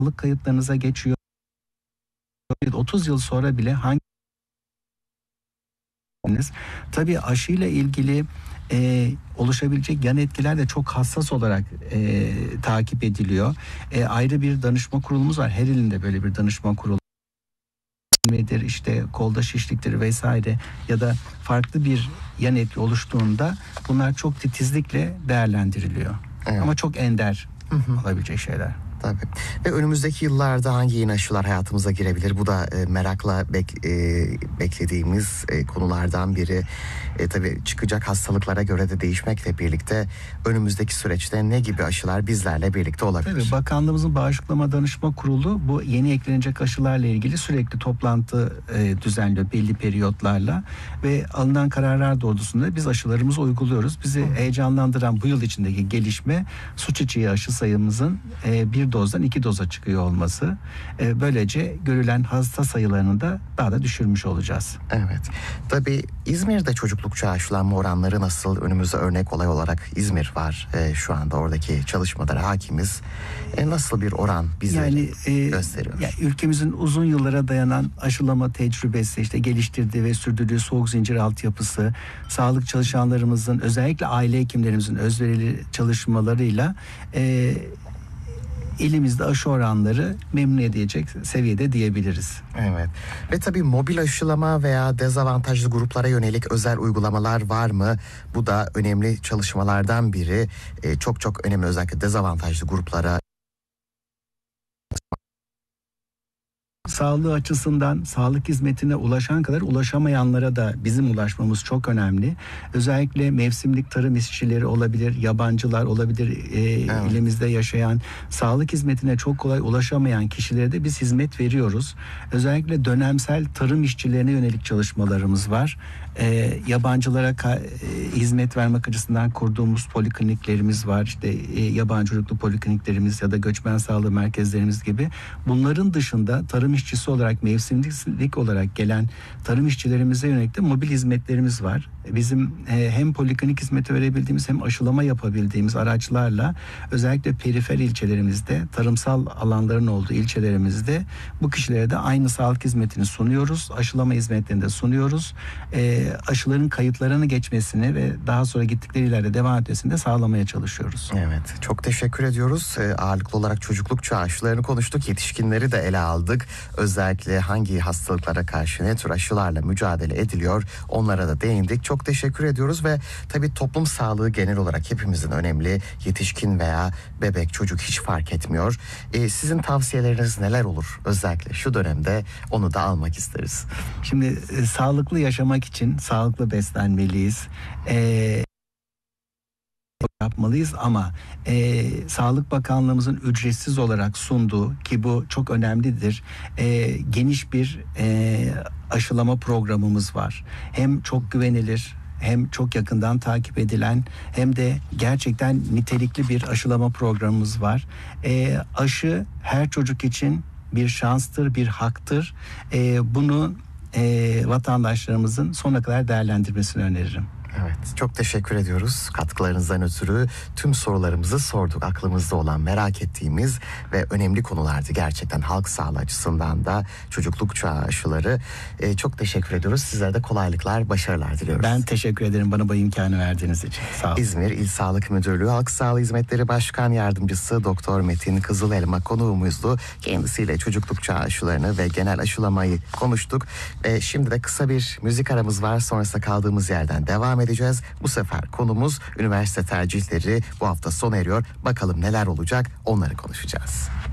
sağlık kayıtlarınıza geçiyor. 30 yıl sonra bile hangi tabii aşıyla ilgili oluşabilecek yan etkiler de çok hassas olarak takip ediliyor. Ayrı bir danışma kurulumuz var. Her ilinde böyle bir danışma kurulu nedir, işte kolda şişliktir vesaire ya da farklı bir yan etki oluştuğunda bunlar çok titizlikle değerlendiriliyor. Evet. Ama çok ender olabilecek şeyler. Tabii. Ve önümüzdeki yıllarda hangi yeni aşılar hayatımıza girebilir? Bu da merakla beklediğimiz konulardan biri. Tabii çıkacak hastalıklara göre de değişmekle birlikte önümüzdeki süreçte ne gibi aşılar bizlerle birlikte olabilir? Tabii Bakanlığımızın Bağışıklama Danışma Kurulu bu yeni eklenecek aşılarla ilgili sürekli toplantı düzenliyor belli periyotlarla ve alınan kararlar doğrultusunda biz aşılarımızı uyguluyoruz. Bizi heyecanlandıran bu yıl içindeki gelişme su çiçeği aşı sayımızın bir dozdan 2 doza çıkıyor olması. Böylece görülen hasta sayılarını da daha da düşürmüş olacağız. Evet. Tabii İzmir'de çocuklukça aşılanma oranları nasıl? Önümüzde örnek olay olarak İzmir var. Şu anda oradaki çalışmalara hakimiz. Nasıl bir oran bize gösteriyor? Yani ülkemizin uzun yıllara dayanan aşılama tecrübesi, işte geliştirdiği ve sürdürdüğü soğuk zincir altyapısı, sağlık çalışanlarımızın, özellikle aile hekimlerimizin özverili çalışmalarıyla elimizde aşı oranları memnun edecek seviyede diyebiliriz. Evet. Ve tabii mobil aşılama veya dezavantajlı gruplara yönelik özel uygulamalar var mı? Bu da önemli çalışmalardan biri. Çok önemli, özellikle dezavantajlı gruplara. Sağlığı açısından sağlık hizmetine ulaşan kadar ulaşamayanlara da bizim ulaşmamız çok önemli. Özellikle mevsimlik tarım işçileri olabilir, yabancılar olabilir, ilimizde yaşayan, sağlık hizmetine çok kolay ulaşamayan kişilere de biz hizmet veriyoruz. Özellikle dönemsel tarım işçilerine yönelik çalışmalarımız var. Yabancılara hizmet vermek açısından kurduğumuz polikliniklerimiz var. İşte yabancı uyruklu polikliniklerimiz ya da göçmen sağlığı merkezlerimiz gibi. Bunların dışında tarım işçisi olarak, mevsimlik olarak gelen tarım işçilerimize yönelik de mobil hizmetlerimiz var. Bizim hem poliklinik hizmeti verebildiğimiz hem aşılama yapabildiğimiz araçlarla özellikle perifer ilçelerimizde, tarımsal alanların olduğu ilçelerimizde bu kişilere de aynı sağlık hizmetini sunuyoruz. Aşılama hizmetlerini de sunuyoruz. Aşıların kayıtlarını geçmesini ve daha sonra gittikleri ileride devam etmesini de sağlamaya çalışıyoruz. Evet, çok teşekkür ediyoruz. Ağırlıklı olarak çocuklukça aşılarını konuştuk. Yetişkinleri de ele aldık. Özellikle hangi hastalıklara karşı ne tür aşılarla mücadele ediliyor, onlara da değindik. Çok teşekkür ediyoruz ve tabii toplum sağlığı genel olarak hepimizin önemli. Yetişkin veya bebek, çocuk hiç fark etmiyor. Sizin tavsiyeleriniz neler olur? Özellikle şu dönemde onu da almak isteriz. Şimdi sağlıklı yaşamak için sağlıklı beslenmeliyiz. Yapmalıyız ama Sağlık Bakanlığımızın ücretsiz olarak sunduğu, ki bu çok önemlidir, geniş bir aşılama programımız var. Hem çok güvenilir, hem çok yakından takip edilen, hem de gerçekten nitelikli bir aşılama programımız var. Aşı her çocuk için bir şanstır, bir haktır. Bunu vatandaşlarımızın sonuna kadar değerlendirmesini öneririm. Evet, çok teşekkür ediyoruz. Katkılarınızdan ötürü tüm sorularımızı sorduk. Aklımızda olan, merak ettiğimiz ve önemli konulardı gerçekten halk sağlığı açısından da çocuklukça aşıları. Çok teşekkür ediyoruz. Sizlere de kolaylıklar, başarılar diliyoruz. Ben teşekkür ederim bana bu imkanı verdiğiniz için. Sağ olun. İzmir İl Sağlık Müdürlüğü Halk Sağlığı Hizmetleri Başkan Yardımcısı Doktor Metin Kızılelma konuğumuzdu. Kendisiyle çocuklukça aşılarını ve genel aşılamayı konuştuk. Şimdi de kısa bir müzik aramız var. Sonrasında kaldığımız yerden devam edeceğiz. Bu sefer konumuz üniversite tercihleri bu hafta sona eriyor. Bakalım neler olacak, onları konuşacağız.